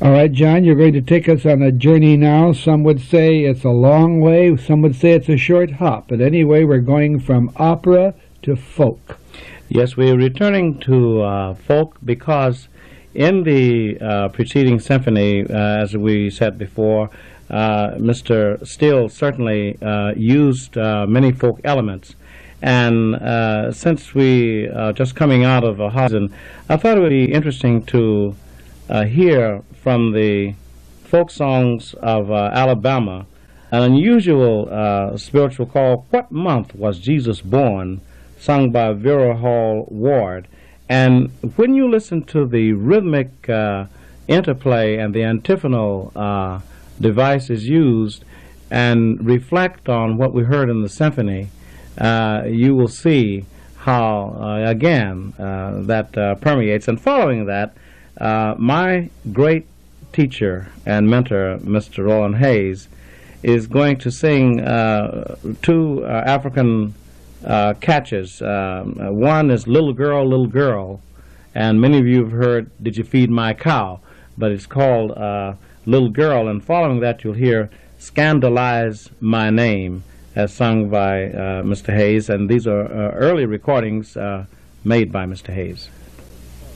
All right, John, you're going to take us on a journey now. Some would say it's a long way, some would say it's a short hop. But anyway, we're going from opera to folk. Yes, we're returning to folk because in the preceding symphony, as we said before, Mr. Steele certainly used many folk elements. And since we are just coming out of a season, I thought it would be interesting to hear from the folk songs of Alabama an unusual spiritual called "What Month Was Jesus Born?" sung by Vera Hall Ward. And when you listen to the rhythmic interplay and the antiphonal devices used and reflect on what we heard in the symphony, you will see how, again, that permeates. And following that, my great teacher and mentor, Mr. Roland Hayes, is going to sing two African catches. One is Little Girl, and many of you have heard Did You Feed My Cow? But it's called Little Girl, and following that you'll hear Scandalize My Name, as sung by Mr. Hayes, and these are early recordings made by Mr. Hayes.